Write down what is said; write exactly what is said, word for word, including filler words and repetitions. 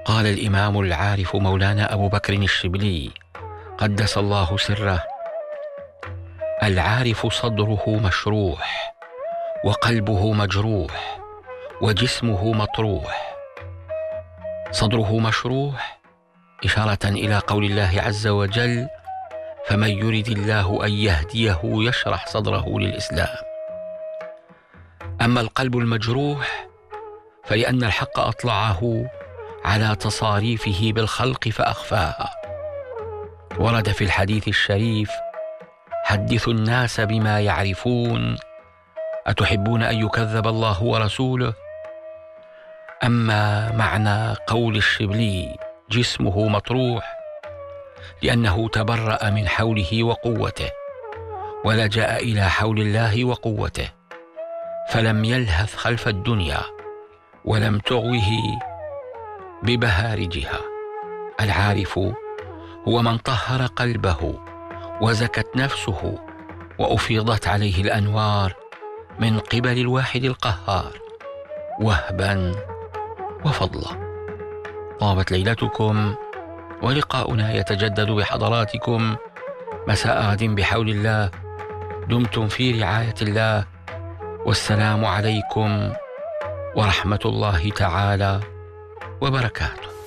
قال الإمام العارف مولانا أبو بكر الشبلي قدس الله سره: العارف صدره مشروح وقلبه مجروح وجسمه مطروح. صدره مشروح إشارة إلى قول الله عز وجل: فمن يرد الله أن يهديه يشرح صدره للإسلام. أما القلب المجروح فلأن الحق أطلعه على تصاريفه بالخلق فأخفاها. ورد في الحديث الشريف: حدثوا الناس بما يعرفون أتحبون أن يكذب الله ورسوله. أما معنى قول الشبلي جسمه مطروح لأنه تبرأ من حوله وقوته ولجأ إلى حول الله وقوته، فلم يلهث خلف الدنيا ولم تغوه ببهارجها. العارف هو من طهر قلبه وزكت نفسه وأفيضت عليه الأنوار من قبل الواحد القهار وهبا وفضلا. طابت ليلتكم، ولقاؤنا يتجدد بحضراتكم مساء غد بحول الله. دمتم في رعاية الله، والسلام عليكم ورحمة الله تعالى وبركاته.